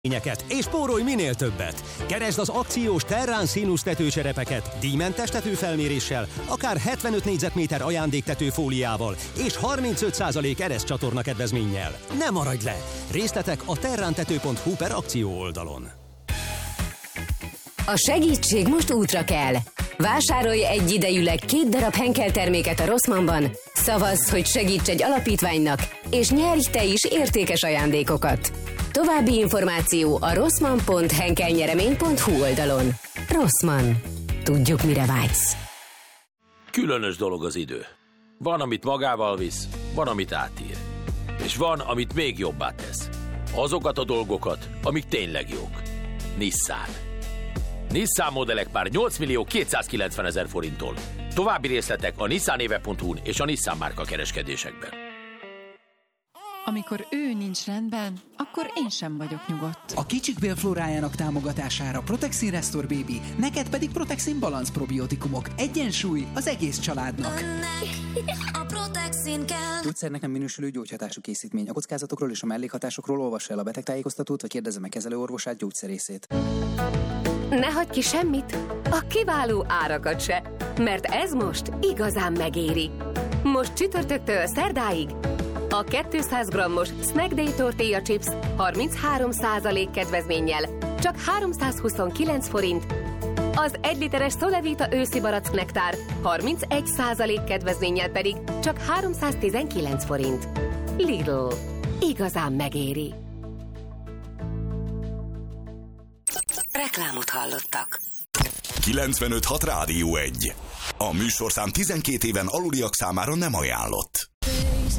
és spórolj minél többet! Keresd az akciós Terrán Sinus tetőcserepeket díjmentes tetőfelméréssel, akár 75 négyzetméter ajándéktetőfóliával és 35% ereszcsatorna kedvezménnyel. Ne maradj le! Részletek a terrántető.hu/akció oldalon. A segítség most útra kell. Vásárolj egyidejűleg 2 darab Henkel terméket a Rossmannban, szavazz, hogy segíts egy alapítványnak, és nyerj te is értékes ajándékokat. További információ a rossmann.henkelnyeremény.hu oldalon. Rossmann. Tudjuk, mire vágysz. Különös dolog az idő. Van, amit magával visz, van, amit átír. És van, amit még jobbá tesz. Azokat a dolgokat, amik tényleg jók. Nissan. Nissan modellek már 8.290.000 forinttól. További részletek a nissanéve.hu-n és a Nissan márka kereskedésekben. Amikor ő nincs rendben, akkor én sem vagyok nyugodt. A kicsik bélflórájának támogatására Protexin Restore Baby, neked pedig Protexin Balance probiotikumok. Egyensúly az egész családnak. A Protexin kell. Gyógyszernek nem minősülő gyógyhatású készítmény. A kockázatokról és a mellékhatásokról olvassa el a betegtájékoztatót, vagy kérdezze meg kezelőorvosát, gyógyszerészét. Ne hagyj ki semmit, a kiváló árakat se, mert ez most igazán megéri. Most csütörtöktől szerdáig a 200 g-os Snack Day tortilla chips 33% kedvezménnyel csak 329 forint, az 1 literes Solevita őszi barack nektár 31% kedvezménnyel pedig csak 319 forint. Lidl. Igazán megéri. Reklámot hallottak. 95.6 Rádió 1. A műsorszám 12 éven aluliak számára nem ajánlott.